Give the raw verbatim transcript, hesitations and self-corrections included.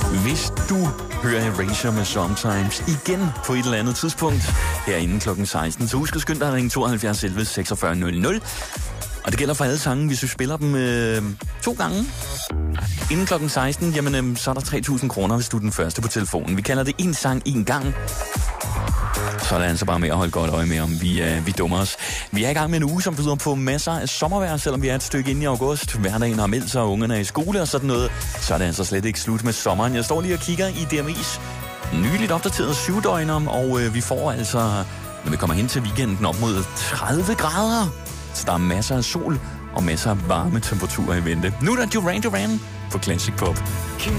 Hvis du hører Erasure med Sometimes igen på et eller andet tidspunkt herinde klokken seksten, så husk at skynde dig at ringe tooghalvfjerds elleve seksogfyrre nul nul. Og det gælder for alle sange, hvis du spiller dem øh, to gange inden klokken seksten, jamen øh, så er der tre tusind kroner, hvis du er den første på telefonen. Vi kalder det en sang en gang. Så er det altså bare med at holde godt øje med, om vi, øh, vi dummer os. Vi er i gang med en uge, som byder på masser af sommervejr, selvom vi er et stykke inde i august. Hverdagen har meldt sig, og ungerne er i skole og sådan noget. Så er det altså slet ikke slut med sommeren. Jeg står lige og kigger i D M I's nyligt opdateret syvdøgner, og øh, vi får altså, når vi kommer hen til weekenden, op mod tredive grader. Så der er masser af sol og masser af varme temperaturer i vente. Nu er der Duran Duran på Classic Pop. Keep